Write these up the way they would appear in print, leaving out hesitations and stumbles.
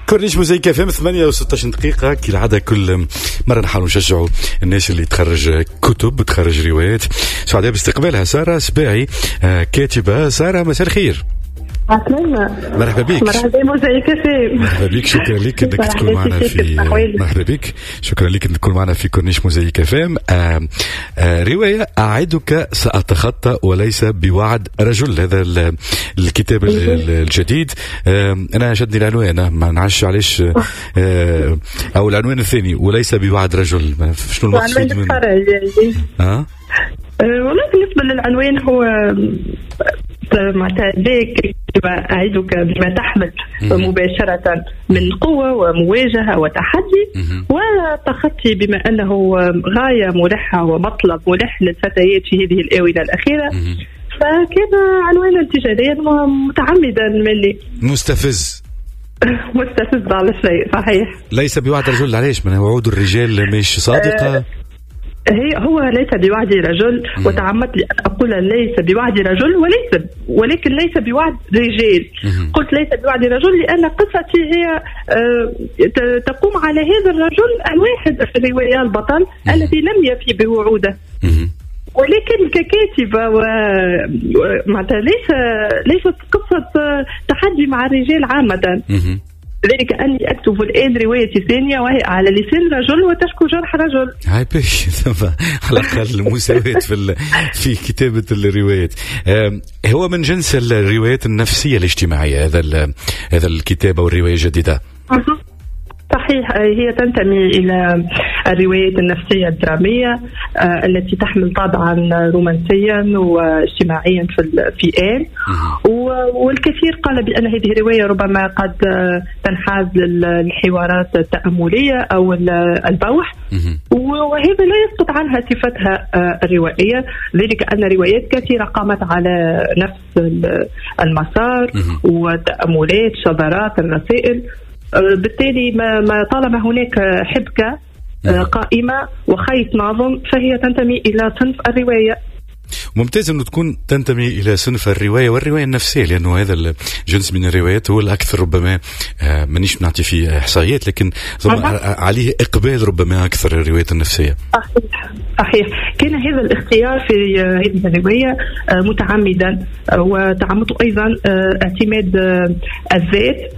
كورنيش موزايك FM 8 دقيقة كالعادة. كل مرة نحاول نشجعوا الناس اللي تخرج كتب وتخرج روايات. سعداء باستقبالها سارة سباعي، كاتبة. سارة مساء الخير. مرحبا بك. مرحبا موزايك FM. مرحبا بك، شكرا لك انك تكون معنا في مرحبا بك، شكرا لك انك تكون معنا في كورنيش موزايك FM. رواية أعدك سأتخطى وليس بوعد رجل، هذا الكتاب الجديد. أنا شدني العنوان، ما نعرفش علاش، أو العنوان الثاني وليس بوعد رجل، شنو المقصود منه؟ والله بالنسبة للعنوان هو معناتها ذاك أعدك بما تحمل مباشرة من قوة ومواجهة وتحدي وتخطي، بما أنه غاية ملحة ومطلب ملح للفتيات في هذه الآونة الأخيرة. فكان عنوانا تجاريا ومتعمدا ملي مستفز على الشيء. صحيح، ليس بوعد رجل. علاش؟ من وعود الرجال مش صادقة. هو ليس بوعد رجل، وتعمدت لأن أقول ليس بوعد رجل ولكن ليس بوعد رجال. قلت ليس بوعد رجل لأن قصتي هي تقوم على هذا الرجل الواحد في الرواية، البطل الذي لم يفي بوعوده، ولكن ككاتبة ومعناتها ليست قصة تحدي مع الرجال عامة. ذلك أني أكتب الآن روايتي الثانية وهي على لسان رجل وتشكو جرح رجل. هاي بيش على الأقل مساواة في كتابة الروايات. هو من جنس الروايات النفسية الاجتماعية هذا الكتاب أو الرواية الجديدة. صحيح، هي تنتمي إلى الروايات النفسية الدرامية التي تحمل طابعا رومانسيا واجتماعيا في آن. والكثير قال بأن هذه الرواية ربما قد تنحاز للحوارات التأملية أو البوح، وهذا لا يسقط عنها صفتها الروائية، ذلك أن روايات كثيرة قامت على نفس المسار وتأملات شذرات الرسائل. بالتالي ما طالما هناك حبكة قائمة وخيط ناظم فهي تنتمي إلى صنف الرواية. ممتاز أنه تكون تنتمي إلى صنف الرواية والرواية النفسية، لأنه هذا الجنس من الروايات هو الأكثر ربما، منيش نعطي فيه إحصائيات، لكن عليه إقبال ربما أكثر الروايات النفسية. صحيح. كان هذا الاختيار في هذه الرواية متعمدا، وتعمد أيضا اعتماد الذات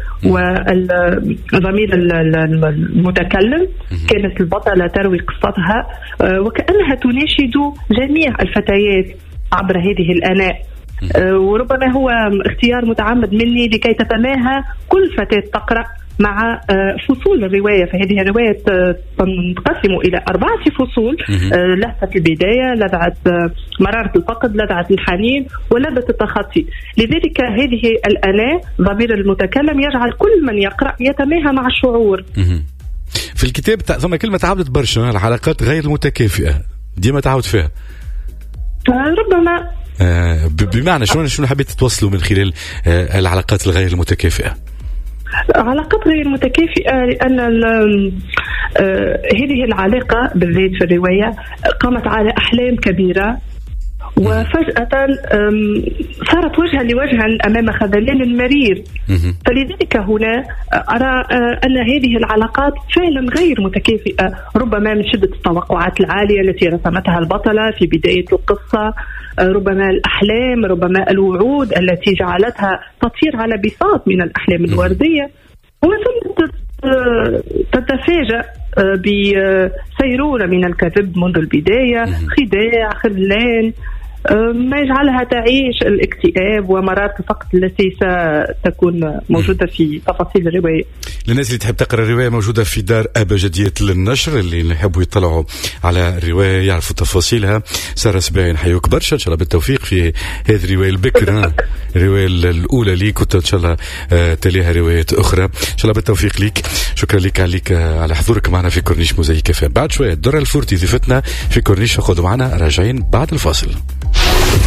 والضمير المتكلم. كانت البطلة تروي قصتها وكأنها تناشد جميع الفتيات عبر هذه الآناء، وربما هو اختيار متعمد مني لكي تتماهى كل فتاة تقرأ مع فصول الرواية. فهذه الرواية تنقسم إلى 4 فصول: لهفة البداية، لذعة مرارة الفقد، لذعة الحنين، ولذة التخطي. لذلك هذه الأناة ضمير المتكلم يجعل كل من يقرأ يتماهى مع الشعور. في الكتاب ثم كلمة تعبت برشا، الحلقات غير المتكافئة، ديما تعود فيها. ربما بمعنى شنو حبيت توصلوا من خلال العلاقات الغير المتكافئة؟ علاقات غير متكافئة لأن هذه العلاقة بالذات في الرواية قامت على أحلام كبيرة، وفجأة صارت وجها لوجها أمام خذلان مرير. فلذلك هنا أرى أن هذه العلاقات فعلا غير متكافئة، ربما من شدة التوقعات العالية التي رسمتها البطلة في بداية القصة، ربما الأحلام، ربما الوعود التي جعلتها تطير على بساط من الأحلام الوردية، وثم تتفاجأ بسيرورة من الكذب منذ البداية، خداع، خذلان، ما يجعلها تعيش الاكتئاب ومرات الفقد التي ستكون موجودة في تفاصيل الرواية. للناس اللي تحب تقرأ الرواية موجودة في دار أبجدية للنشر، اللي يحبوا يطلعوا على الرواية يعرفوا تفاصيلها. سارة سباعي نحيوك برشا، إن شاء الله بالتوفيق في هذه الرواية البكر. الرواية الأولى ليك وإن شاء الله تليها روايات أخرى، إن شاء الله بالتوفيق ليك. شكرا لك على حضورك معنا في كورنيش موزايك FM. بعد شوية الدرة الفورتي ضيفتنا في كورنيش، خذوا معنا راجعين بعد الفاصل.